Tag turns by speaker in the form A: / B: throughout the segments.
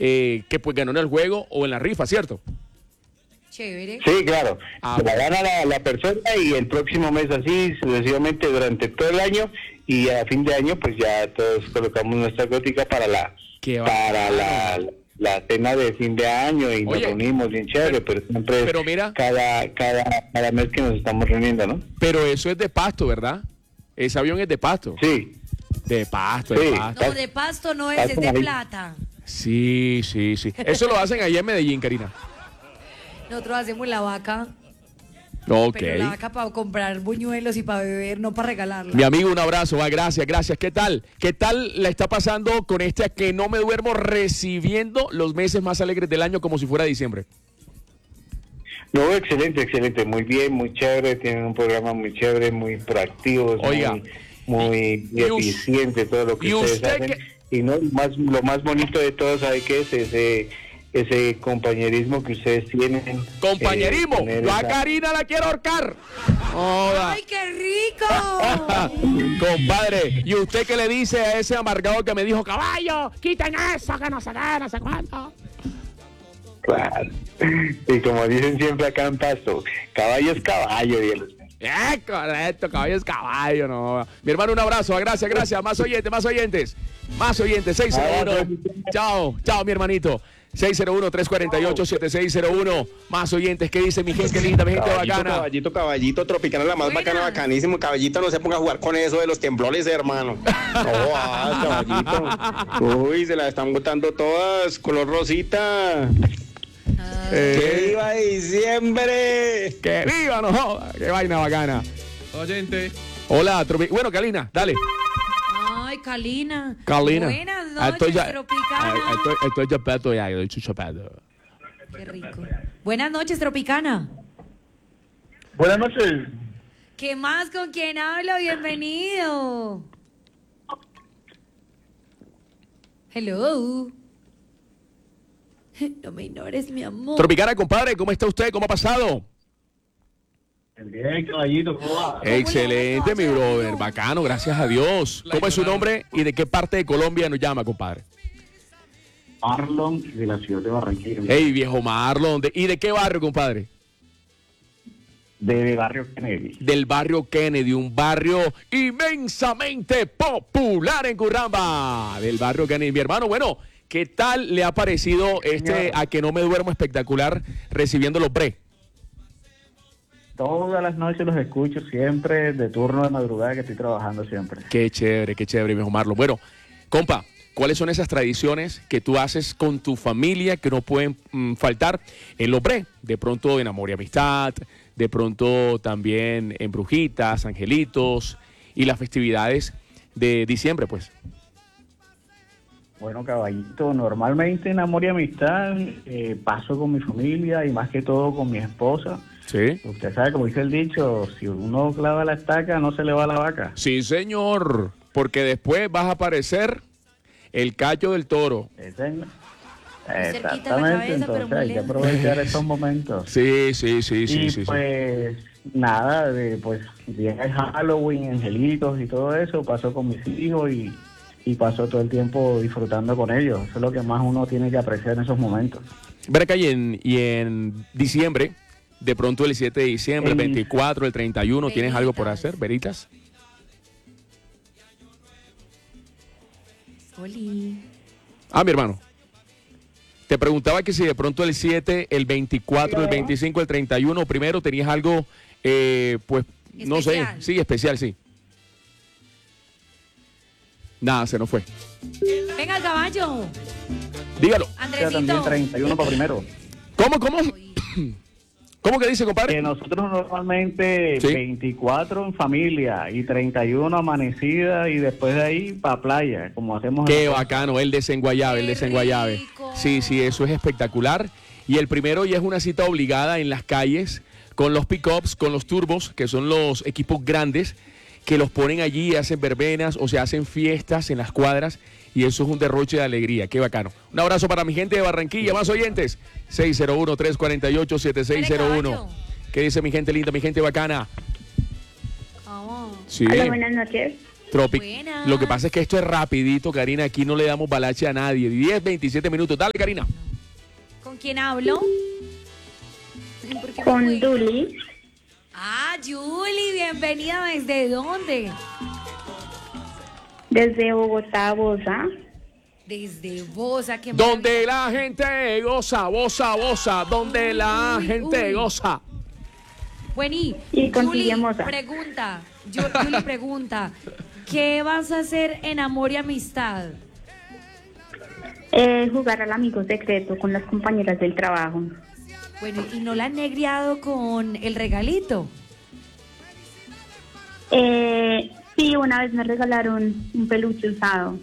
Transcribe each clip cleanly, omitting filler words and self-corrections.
A: que pues ganó en el juego o en la rifa, ¿cierto?
B: Chévere.
C: Sí, claro. Se la
A: bueno.
C: gana la persona y el próximo mes así sucesivamente durante todo el año y a fin de año pues ya todos colocamos nuestra gótica para la cena de fin de año y nos reunimos bien chévere, pero siempre
A: mira,
C: cada mes que nos estamos reuniendo, ¿no?
A: Pero eso es de Pasto, ¿verdad? Ese avión es de Pasto.
C: Sí.
A: De Pasto,
C: sí.
A: de Pasto.
B: No, de Pasto no es de plata.
A: Sí. Eso lo hacen allá en Medellín, Karina.
B: Nosotros hacemos la vaca.
A: Ok.
B: Pero la vaca para comprar buñuelos y para beber, no para regalarla.
A: Mi amigo, un abrazo, gracias. ¿Qué tal? ¿Qué tal la está pasando con este que no me duermo recibiendo los meses más alegres del año como si fuera diciembre?
C: No, excelente, muy bien, muy chévere, tienen un programa muy chévere, muy proactivo, muy eficiente todo lo que ustedes hacen. Y no, lo más bonito de todo, ¿sabe qué es? Ese compañerismo que ustedes tienen.
A: ¿Compañerismo? Yo a Karina la quiero ahorcar.
B: ¡Ay, qué rico!
A: Compadre, ¿y usted qué le dice a ese amargado que me dijo, caballo, quiten eso, que no sé qué, no sé cuánto?
C: Claro. Y como dicen siempre acá en Pasto, caballo es caballo, Dios.
A: Correcto, caballo es caballo, no. Mi hermano, un abrazo, gracias. Más oyentes. 601. Chao, mi hermanito. 601-348-7601. Más oyentes, ¿qué dice mi gente linda, mi gente bacana?
D: Caballito, Tropicana, la más bacana, bacanísimo. Caballito, no se ponga a jugar con eso de los temblores, hermano. No, caballito. Uy, se la están botando todas, color rosita. ¡Que viva diciembre!
A: ¡Que viva, no joda! ¡Qué vaina bacana!
E: Oyente.
A: Hola, bueno, Kalina, dale.
B: Ay, Kalina.
A: Buenas
B: noches, Tropicana.
A: Estoy chapeto ya, yo estoy chapeto.
B: Qué rico. Buenas noches, Tropicana.
C: Buenas noches.
B: ¿Qué más? ¿Con quién hablo? Bienvenido. Hello. No me ignores, mi amor.
A: Tropicana, compadre, ¿cómo está usted? ¿Cómo ha pasado?
C: Bien, caballito, ¿cómo va?
A: Excelente, mi brother. Bacano, gracias a Dios. ¿Cómo es su nombre y de qué parte de Colombia nos llama, compadre?
C: Marlon, de la ciudad de Barranquilla.
A: Hey, viejo Marlon. ¿Y de qué barrio, compadre?
C: Del barrio Kennedy. Del
A: barrio Kennedy, un barrio inmensamente popular en Curramba. Del barrio Kennedy. Mi hermano, bueno, ¿qué tal le ha parecido a que no me duermo espectacular recibiendo los pre?
C: Todas las noches los escucho siempre, de turno de madrugada que estoy trabajando siempre.
A: Qué chévere, viejo Marlon. Bueno, compa, ¿cuáles son esas tradiciones que tú haces con tu familia que no pueden faltar en los pre? De pronto en Amor y Amistad, de pronto también en Brujitas, Angelitos y las festividades de diciembre, pues.
C: Bueno, caballito, normalmente en Amor y Amistad paso con mi familia y más que todo con mi esposa.
A: Sí.
C: Usted sabe, como dice el dicho, si uno clava la estaca, no se le va la vaca.
A: Sí, señor, porque después vas a aparecer el cacho del toro.
C: Exactamente, entonces hay que aprovechar estos momentos.
A: Sí.
C: Pues nada, pues día de Halloween, angelitos y todo eso, paso con mis hijos y paso todo el tiempo disfrutando con ellos. Eso es lo que más uno tiene que apreciar en esos momentos.
A: Ver acá y en diciembre, de pronto el 7 de diciembre, el 24, el 31, ¿tienes algo por hacer, Veritas?
B: Oli.
A: Mi hermano. Te preguntaba que si de pronto el 7, el 24, el 25, el 31, primero tenías algo, pues, especial. No sé, sí, especial, sí. Nada, se nos fue.
B: Venga, el caballo.
A: Dígalo.
B: Andresito.
C: También 31 para primero.
A: ¿Cómo? ¿Cómo que dice, compadre?
C: Que nosotros normalmente 24 en familia y 31 amanecida y después de ahí para playa, como hacemos.
A: Qué bacano, el desenguayabe. Sí, eso es espectacular. Y el primero ya es una cita obligada en las calles con los pick-ups, con los turbos, que son los equipos grandes, que los ponen allí, hacen verbenas o se hacen fiestas en las cuadras. Y eso es un derroche de alegría, qué bacano. Un abrazo para mi gente de Barranquilla, más oyentes. 601-348-7601. ¿Qué dice mi gente linda, mi gente bacana?
B: ¿Cómo?
A: Sí.
F: Hola, buenas noches.
B: Buena.
A: Lo que pasa es que esto es rapidito, Karina. Aquí no le damos balache a nadie. 10, 27 minutos. Dale, Karina.
B: ¿Con quién hablo? ¿Por qué me
E: Con
B: cuelga?
E: Duli,
B: Ah, Julie, bienvenida. ¿Desde dónde?
E: desde Bogotá, Bosa.
B: Desde Bosa, qué
A: Donde la gente goza, bosa. Donde la
B: Uy,
A: gente
B: uy.
A: goza.
B: Bueno,
E: Y con
B: Julie,
E: Guillemosa.
B: Julie pregunta, ¿qué vas a hacer en Amor y Amistad?
E: Jugar al amigo secreto con las compañeras del trabajo.
B: Bueno, ¿y no la han negriado con el regalito?
E: Sí, una vez me regalaron un peluche usado.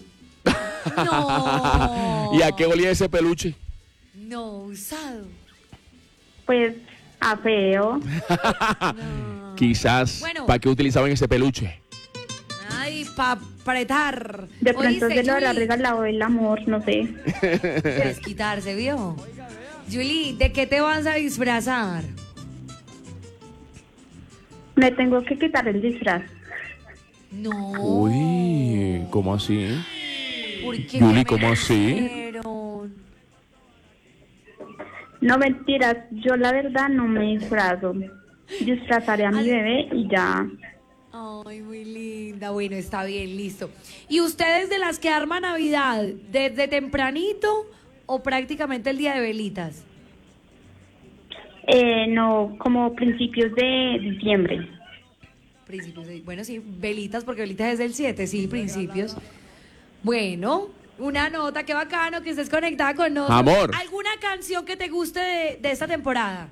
B: No.
A: ¿Y a qué olía ese peluche?
B: No, usado.
E: Pues a feo.
B: No.
A: Quizás,
B: Bueno.
A: ¿para qué utilizaban ese peluche?
B: Ay, pa' apretar.
E: De pronto
B: Oíste,
E: se lo habrá
B: Julie,
E: regalado el amor, no sé.
B: desquitarse, ¿vio? Julie, ¿de qué te vas a disfrazar?
E: Me tengo que quitar el disfraz.
B: No.
A: Uy, ¿cómo así?
B: ¿Por qué?
A: Julie,
B: ¿Qué me
A: ¿cómo así?
B: hicieron?
E: No, mentiras, yo la verdad no me disfrazo. Disfrazaré a mi bebé y ya.
B: Ay, muy linda. Bueno, está bien, listo. ¿Y ustedes de las que arman Navidad, desde tempranito o prácticamente el día de velitas?
E: No, como principios de diciembre.
B: Principios bueno, sí, velitas, porque velitas es del 7, sí, principios. Bueno, una nota, qué bacano que estés conectada con nosotros.
A: Amor.
B: ¿Alguna canción que te guste de esta temporada?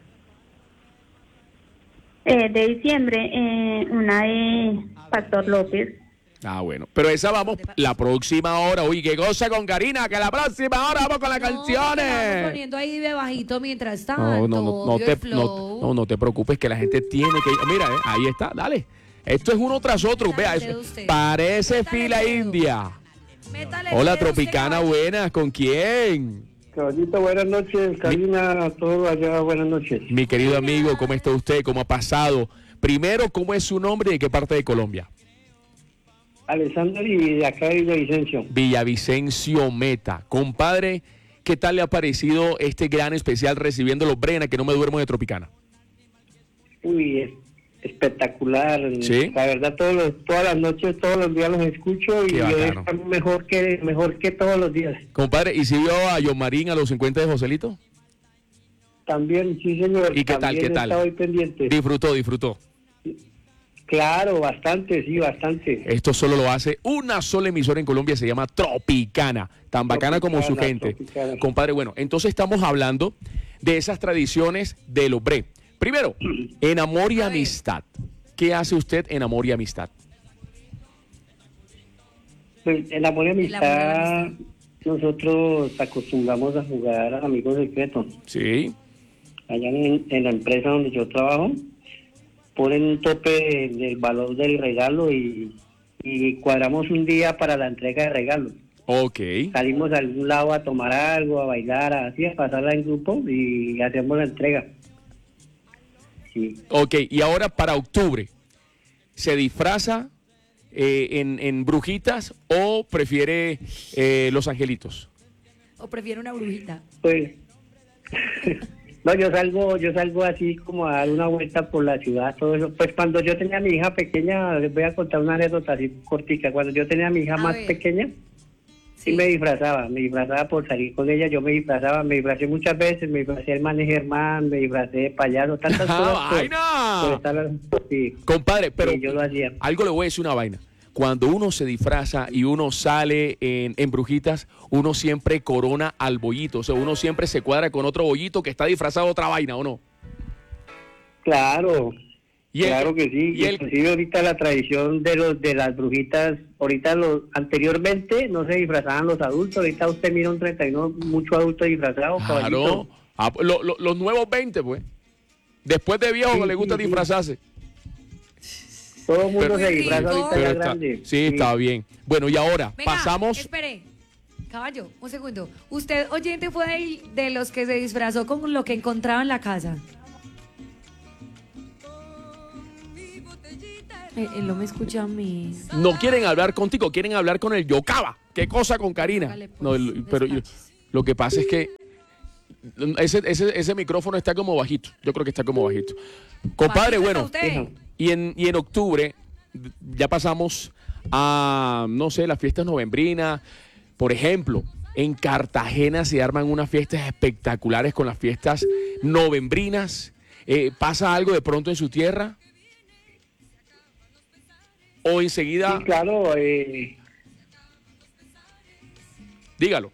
E: De diciembre, una de Pastor López.
A: Ah, bueno. Pero esa vamos la próxima hora. Uy, que goza con Karina, que la próxima hora vamos con las
B: No, porque
A: canciones.
B: la vamos poniendo ahí de bajito mientras tanto.
A: No te preocupes que la gente tiene que... Mira, ahí está, dale. Esto es uno tras otro, vea
B: Métale
A: eso.
B: usted.
A: Parece
B: Métale
A: fila
B: dedo.
A: india.
B: Métale
A: Hola,
B: dedo,
A: Tropicana,
B: usted,
A: buenas. ¿Con quién?
C: Caballito, buenas noches. Karina, a todos allá, buenas noches.
A: Mi querido amigo, ¿cómo está usted? ¿Cómo ha pasado? Primero, ¿cómo es su nombre y de qué parte de Colombia?
C: Alessandro y de acá de Villavicencio.
A: Villavicencio Meta. Compadre, ¿qué tal le ha parecido este gran especial recibiendo los Brena, que no me duermo de Tropicana?
C: Uy, espectacular.
A: ¿Sí?
C: La verdad, todas las noches, todos los días los escucho y
A: Qué
C: yo
A: bacano.
C: estoy mejor que todos los días.
A: Compadre, ¿y si vio a John Marín a los 50 de Joselito?
C: También, sí, señor.
A: ¿Y qué tal,
C: También
A: qué tal?
C: Estaba pendiente.
A: Disfrutó.
C: Claro, bastante, sí, bastante.
A: Esto solo lo hace una sola emisora en Colombia, se llama Tropicana, tan bacana como su gente.
C: Tropicana.
A: Compadre, bueno, entonces estamos hablando de esas tradiciones del Obré. Primero, en amor y
B: A ver.
A: amistad. ¿Qué hace usted en amor y amistad?
C: Pues, en amor y
B: El amor y
C: amistad,
B: amistad.
C: nosotros acostumbramos a jugar a amigos secretos.
A: Sí.
C: Allá en la empresa donde yo trabajo, ponen un tope del valor del regalo y cuadramos un día para la entrega de regalos.
A: Ok.
C: Salimos a algún lado a tomar algo, a bailar, así, a pasarla en grupo y hacemos la entrega. Sí.
A: Ok, y ahora para octubre, ¿se disfraza en brujitas o prefiere los angelitos?
B: ¿O prefiere una brujita?
C: Pues, no, yo salgo así como a dar una vuelta por la ciudad, todo eso. Pues cuando yo tenía a mi hija pequeña, les voy a contar una anécdota así cortica. Cuando yo tenía a mi hija
B: A
C: más
B: ver.
C: pequeña, sí
B: Sí.
C: me disfrazaba por salir con ella. Yo me disfracé muchas veces, me disfracé el man Germán, me disfracé de payaso, tantas cosas.
A: ¡Vaina!
C: Sí,
A: Compadre, pero
C: sí, yo lo hacía.
A: algo le voy a decir una vaina. Cuando uno se disfraza y uno sale en brujitas, uno siempre corona al bollito. O sea, uno siempre se cuadra con otro bollito que está disfrazado de otra vaina, ¿o no?
C: Claro,
A: Y el-
C: claro que sí.
A: y el-
C: Inclusive ahorita la tradición de las brujitas, anteriormente no se disfrazaban los adultos, ahorita usted mira un 31, mucho adulto disfrazado,
A: Claro.
C: caballito.
A: Ah, los nuevos 20, pues. Después de viejo
C: Sí,
A: le gusta
C: sí, sí.
A: disfrazarse.
C: Todo el mundo
A: Pero-
C: se disfraza ahorita
A: Pero
C: ya
A: está-
C: grande.
A: sí, está bien. Bueno, y ahora
B: Venga,
A: pasamos.
B: espere. Caballo, un segundo. ¿Usted, oyente, fue de los que se disfrazó con lo que encontraba en la casa? Él no me escucha a mí.
A: No quieren hablar contigo, quieren hablar con el Yocaba. ¿Qué cosa con Karina?
B: Hágale, pues,
A: No, pero lo que pasa es que ese micrófono está como bajito. Yo creo que está como bajito. Compadre, bueno,
B: Usted.
A: y en octubre ya pasamos a, no sé, las fiestas novembrinas. Por ejemplo, en Cartagena se arman unas fiestas espectaculares con las fiestas novembrinas. ¿Pasa algo de pronto en su tierra? ¿O enseguida?
C: Sí, claro.
A: Dígalo.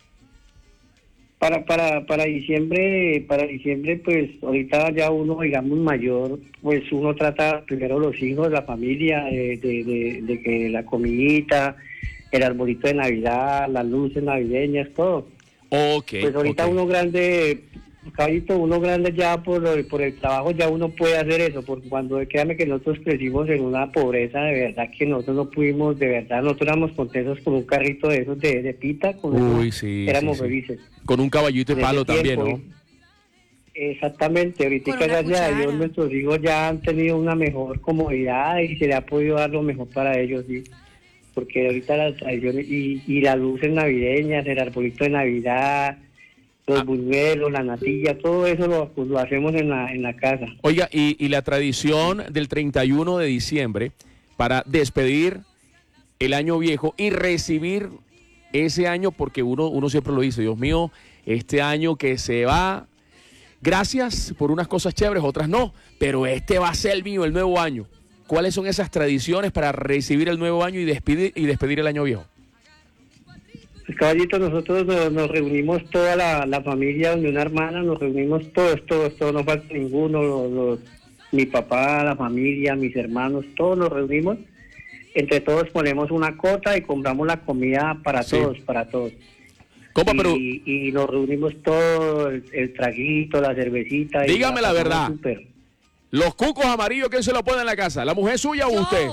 C: Para diciembre, pues ahorita ya uno, digamos, mayor, pues uno trata primero los hijos, la familia, de que la comidita, el arbolito de Navidad, las luces navideñas, todo.
A: Ok.
C: Pues ahorita uno grande, Caballito, uno grande ya por el trabajo ya uno puede hacer eso, porque créame que nosotros crecimos en una pobreza de verdad que nosotros no pudimos, de verdad, nosotros éramos contentos con un carrito de esos de pita, con
A: Uy,
C: eso
A: sí,
C: éramos
A: sí.
C: felices.
A: Con un caballito de
C: En ese
A: palo también,
C: tiempo,
A: ¿no?
C: Exactamente, ahorita
B: Con una
C: gracias a Dios
B: cuchara.
C: nuestros hijos ya han tenido una mejor comodidad y se le ha podido dar lo mejor para ellos, sí. Porque ahorita las tradiciones y las luces navideñas, el arbolito de Navidad, los buñuelos, la natilla, todo eso lo hacemos en la casa.
A: Oiga, y la tradición del 31 de diciembre para despedir el año viejo y recibir ese año, porque uno siempre lo dice, Dios mío, este año que se va, gracias por unas cosas chéveres, otras no, pero este va a ser el mío, el nuevo año. ¿Cuáles son esas tradiciones para recibir el nuevo año y despedir el año viejo?
C: Pues, Caballito, nosotros nos reunimos toda la familia, donde una hermana, nos reunimos todos, no falta ninguno, mi papá, la familia, mis hermanos, todos nos reunimos, entre todos ponemos una cota y compramos la comida para
A: Sí.
C: todos.
A: Compa, pero
C: Y nos reunimos todos, el traguito, la cervecita.
A: Dígame la
C: pasamos
A: verdad.
C: súper.
A: los cucos amarillos, ¿quién se lo pone en la casa? ¿La mujer suya o usted?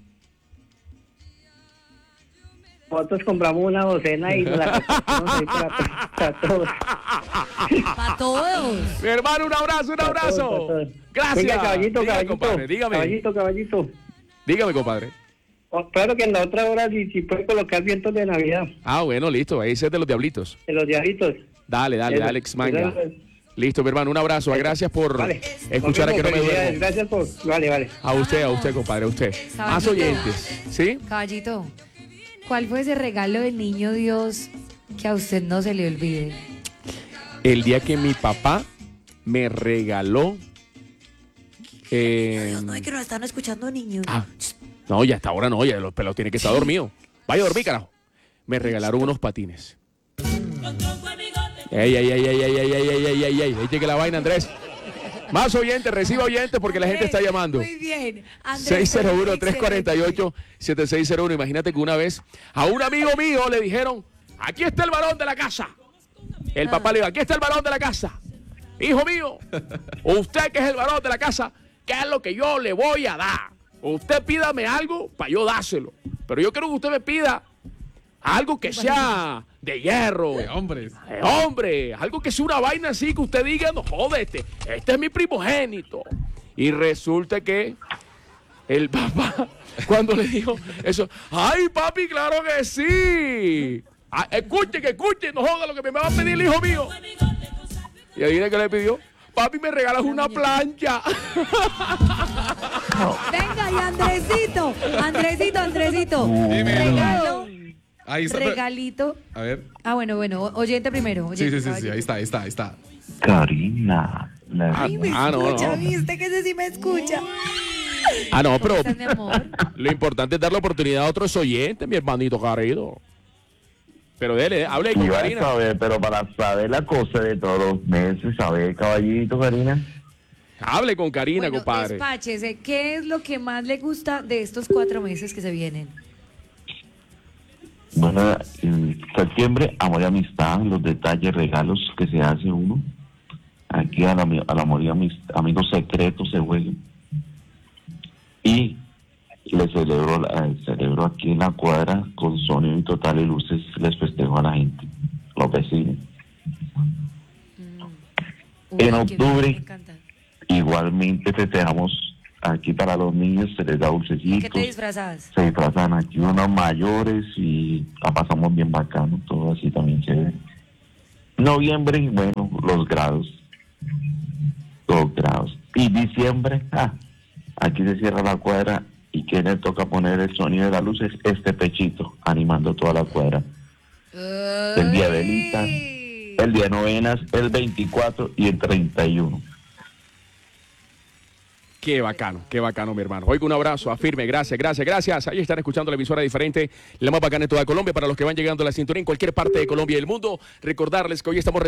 C: Nosotros compramos una docena y nos la repartimos ahí para todos.
B: Para todos.
A: Mi hermano, un abrazo.
C: Para todos.
A: Gracias.
C: Venga, caballito,
A: Dígame, compadre, dígame.
C: Caballito.
A: Dígame, compadre.
C: Claro que en la otra hora si puede colocar vientos de Navidad,
A: Ah, bueno, listo. Ahí es de los diablitos.
C: de los diablitos.
A: Dale,
C: Eso,
A: Alex Manga.
C: eso.
A: Listo, mi hermano, un abrazo. Gracias por
C: Vale.
A: escuchar a que no me
C: Felicidades,
A: duermo.
C: Gracias por... Vale.
A: A usted, compadre, a usted. Más
B: Caballito.
A: oyentes, ¿sí?
B: Caballito, ¿cuál fue ese regalo del niño Dios que a usted no se le olvide?
A: El día que mi papá me regaló...
B: No, es que nos están escuchando niños.
A: No, ya hasta ahora no, ya los pelos tiene que estar dormido. Vaya a dormir, carajo. Me regalaron unos patines. Ey. Ahí llegue la vaina, Andrés. Más oyentes, reciba oyentes porque la gente está llamando.
B: Muy bien. Andrés,
A: 601-348-7601. Imagínate que una vez a un amigo mío le dijeron, aquí está el balón de la casa. El papá le dijo, aquí está el balón de la casa. Hijo mío, usted que es el balón de la casa, ¿qué es lo que yo le voy a dar? Usted pídame algo para yo dárselo. Pero yo quiero que usted me pida algo que sea de hierro.
F: De hombres.
A: Hombre, algo que sea una vaina así que usted diga, no jode, este es mi primogénito. Y resulta que el papá, cuando le dijo eso, ¡ay, papi, claro que sí! Ah, escuche, no joda lo que me va a pedir el hijo mío. Y adivina qué le pidió. Papi, me regalas una plancha.
B: Venga, y Andresito.
F: Dímelo. Ahí está.
B: Regalito.
F: A ver.
B: Ah, bueno, oyente primero.
F: Sí,
B: oyente,
F: sí,
B: caballito.
F: ahí está.
G: Karina.
B: Ay, me escucha, viste que ese sí me escucha.
A: No, pero
B: ¿Cómo estás, mi amor?
A: lo importante es dar la oportunidad a otros oyentes, mi hermanito querido. Pero dele, hable con
G: Iba a
A: Karina.
G: saber, pero para saber la cosa de todos los meses, ¿sabe, caballito, Karina?
A: Hable con Karina,
B: Bueno,
A: compadre.
B: despáchese. ¿Qué es lo que más le gusta de estos 4 meses que se vienen?
G: Bueno, en septiembre, amor y amistad, los detalles, regalos que se hace uno. Aquí al amor y amigos secretos se juegan. Y le celebro aquí en la cuadra con sonido y total y luces, les festejo a la gente, los vecinos.
B: Uy,
G: En
B: qué
G: octubre.
B: me encanta.
G: Igualmente festejamos aquí para los niños se les da dulcecitos.
B: ¿Qué te disfrazas?
G: Se disfrazan aquí unos mayores y la pasamos bien bacano, todo así también chévere. Noviembre, bueno, los grados. Y diciembre, aquí se cierra la cuadra y que le toca poner el sonido de las luces, este pechito, animando toda la cuadra. El día de velitas, el día de novenas, el 24 y el 31.
A: Qué bacano, mi hermano. Oiga, un abrazo, afirme, gracias. Ahí están escuchando la emisora diferente, la más bacana de toda Colombia. Para los que van llegando a la sintonía en cualquier parte de Colombia y del mundo, recordarles que hoy estamos